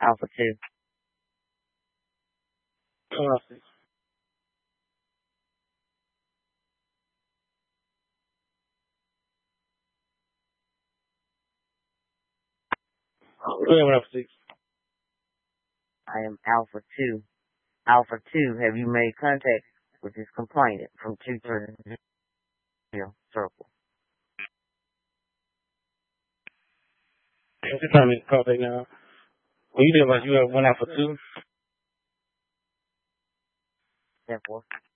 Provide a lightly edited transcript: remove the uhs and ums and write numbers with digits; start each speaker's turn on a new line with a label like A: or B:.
A: Alpha 2.
B: Alpha 6. Go ahead with Alpha 6.
A: I am Alpha 2. Alpha 2, have you made contact with this complainant from 230 Circle?
B: What's your time in contact now? Well, you did like you have 1 Alpha 2.
A: Therefore.